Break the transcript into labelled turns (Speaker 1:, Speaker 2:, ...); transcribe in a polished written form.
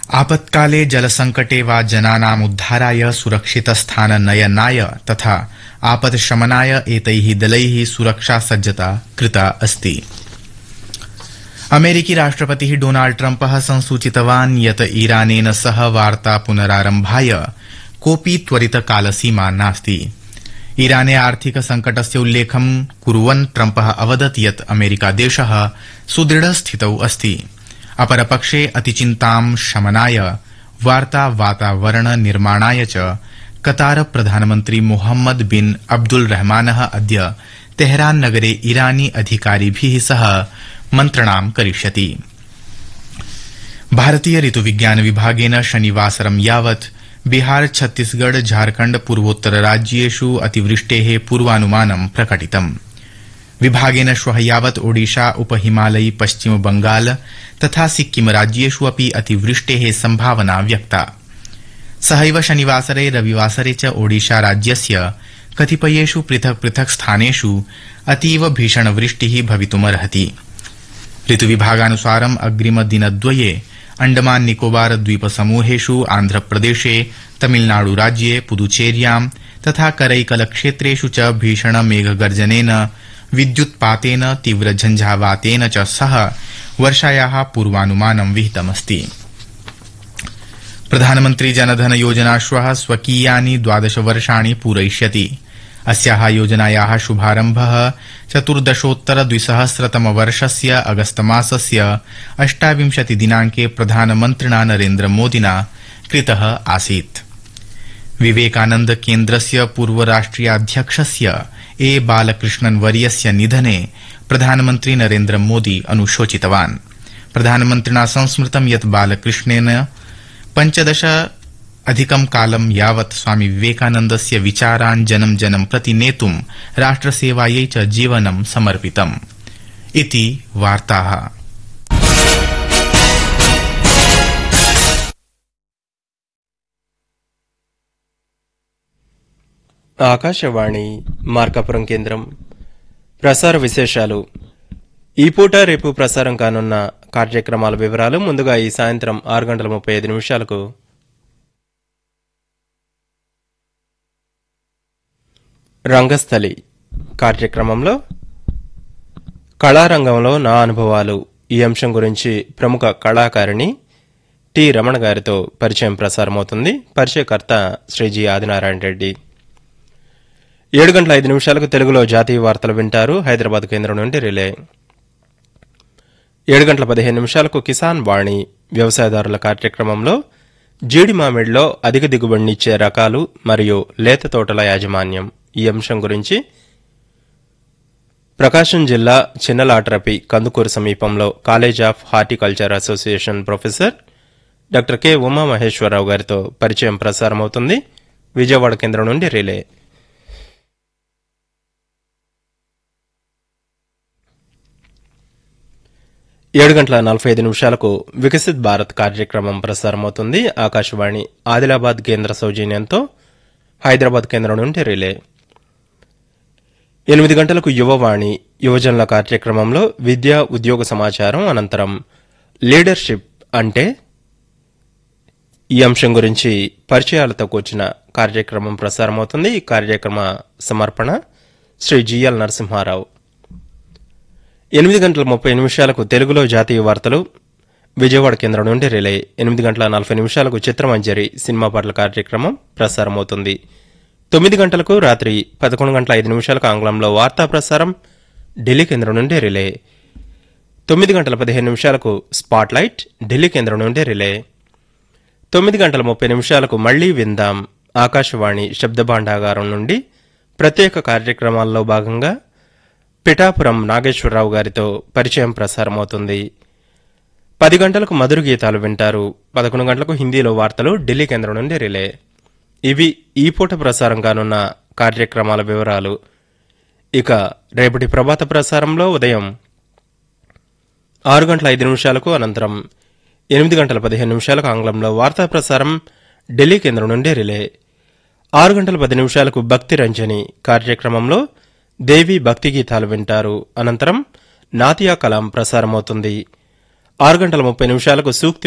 Speaker 1: आपत्काले जलसंकटे वा जनानाम् उद्धाराय सुरक्षितस्थाननयनाय तथा आपत्शमनाय एतैः दलैः सुरक्षासज्जता कृता अस्ति। अमेरिकी राष्ट्रपतिः डोनाल्ड ट्रम्पः संसूचितवान् यत् ईरानेन सह वार्ता पुनरारम्भाय कोऽपि त्वरितकालसीमा नास्ति। ईराने आर्थिक संकटस्य उल्लेखं कुर्वन् ट्रम्पः अवदत् यत् अमेरिकादेशः सुदृढस्थितौ अस्ति। अपरपक्षे अतिचिन्तां शमनाय वार्ता वातावरण निर्माणाय च कतार प्रधानमन्त्री मोहम्मद बिन अब्दुल रहमानः अद्य तेहरान नगरे ईरानी अधिकारिभिः सह मन्त्रणां करिष्यति। भारतीय ऋतुविज्ञान विभागेन शनिवासरं यावत् बिहार छत्तीसगढ़ झारखण्ड पूर्वोत्तर राज्येषु अतिवृष्टेः पूर्वानुमानं प्रकटितम्। विभागेन श्वः यावत् ओडिशा उपहिमालयी पश्चिम बंगाल तथा सिक्किम राज्येषु अपि अतिवृष्टेः संभावना व्यक्ता। सहैव शनिवासरे रविवासरे च ओडिशा राज्यस्य कतिपयेषु पृथक् पृथक् स्थानेषु अतीव भीषणवृष्टिः भवितुमर्हति। ऋतुविभागानुसारम् अग्रिमदिनद्वये अंडमान निकोबार द्वीपसमूहेषु आन्ध्रप्रदेशे तमिलनाडु राज्ये पुदुचेर्यां तथा करैकल क्षेत्रेषु च भीषण मेघगर्जनेन विद्युत्पातेन तीव्र झंझावातेन च सह वर्षायाः पूर्वानुमानं विहितमस्ति। प्रधानमन्त्री जनधन योजना श्वः स्वकीयानि 12 वर्षाणि पूरयिष्यति। अस्याः योजनायाः शुभारम्भः 14,2000 अगस्तमासस्य 28 दिनाङ्के प्रधानमन्त्रिणा नरेन्द्रमोदिना कृतः आसीत्। विवेकानन्द केन्द्रस्य पूर्वराष्ट्रियाध्यक्षस्य ए बालकृष्णन् वर्यस्य निधने प्रधानमन्त्री नरेन्द्रमोदी अनुशोचितवान्। प्रधानमन्त्रिणा संस्मृतं यत् बालकृष्णेन 15 अधिकं कालं यावत् स्वामी विवेकानन्दस्य विचारान् जनं जनं प्रति नेतुं राष्ट्रसेवायै च जीवनं समर्पितम्। इति वार्ताः।
Speaker 2: ఆకాశవాణి మార్కాపురం కేంద్రం ప్రసార విశేషాలు. ఈ పూట రేపు ప్రసారం కానున్న కార్యక్రమాల వివరాలు ముందుగా ఈ సాయంత్రం 6:35 రంగస్థలి కార్యక్రమంలో కళారంగంలో నా అనుభవాలు ఈ అంశం గురించి ప్రముఖ కళాకారిణి టి రమణ గారితో పరిచయం ప్రసారమవుతుంది. పరిచయకర్త శ్రీ జి ఆదినారాయణ రెడ్డి. 7:05 తెలుగులో జాతీయ వార్తలు వింటారు హైదరాబాద్ కేంద్రం నుండి రిలే. 7:15 కిసాన్ వాణి వ్యవసాయదారుల కార్యక్రమంలో జీడి మామిడిలో అధిక దిగుబడినిచ్చే రకాలు మరియు లేత తోటల యాజమాన్యం ఈ అంశం గురించి ప్రకాశం జిల్లా చిన్నలాటరపి కందుకూరు సమీపంలో college of horticulture association professor doctor K Umamaheswararao గారితో పరిచయం ప్రసారమవుతుంది. విజయవాడ కేంద్రం నుండి రిలే. 7:45 వికసిత్ భారత్ కార్యక్రమం ప్రసారమవుతుంది. ఆకాశవాణి ఆదిలాబాద్ కేంద్ర సౌజన్యంతో హైదరాబాద్ కేంద్రం నుండి రిలే. 8 గంటలకు యువవాణి యువజనుల కార్యక్రమంలో విద్యా ఉద్యోగ సమాచారం అనంతరం లీడర్షిప్ అంటే ఈ అంశం గురించి పరిచయాలతో కూర్చిన కార్యక్రమం ప్రసారమవుతుంది. ఈ కార్యక్రమ సమర్పణ శ్రీ జిఎల్ నరసింహారావు. 8:30 తెలుగులో జాతీయ వార్తలు విజయవాడ కేంద్రం నుండి రిలే. 8:40 చిత్రమంజరి సినిమా పాటల కార్యక్రమం ప్రసారమవుతుంది. 9 గంటలకు రాత్రి 11:05 ఆంగ్లంలో వార్తా ప్రసారం ఢిల్లీ కేంద్రం నుండి రిలే. 9:15 స్పాట్ లైట్ ఢిల్లీ కేంద్రం నుండి రిలే. 9:30 మళ్లీ విందాం ఆకాశవాణి శబ్ద భాండాగారం నుండి ప్రత్యేక కార్యక్రమాల్లో భాగంగా పిఠాపురం నాగేశ్వరరావు గారితో పరిచయం ప్రసారమవుతుంది. 10 గంటలకు మధుర గీతాలు వింటారు. 11 గంటలకు హిందీలో వార్తలు ఢిల్లీ కేంద్రం నుండి రిలే. ఇవి ఈ పూట ప్రసారం కానున్న కార్యక్రమాల వివరాలు. ఇక రేపటి ప్రభాత ప్రసారంలో ఉదయం 6:05 అనంతరం 8:15 ఆంగ్లంలో వార్తా ప్రసారం ఢిల్లీ కేంద్రం నుండి రిలే. 6:10 భక్తి రంజని కార్యక్రమంలో దేవి భక్తి గీతాలు వింటారు. అనంతరం నాతియా కలాం ప్రసారమవుతుంది. 6:30 సూక్తి